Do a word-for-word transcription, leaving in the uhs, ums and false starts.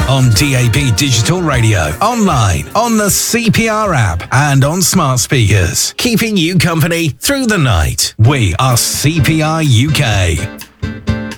on D A B Digital Radio, online, on the C P R app, and on smart speakers. Keeping you company through the night. We are C P R U K.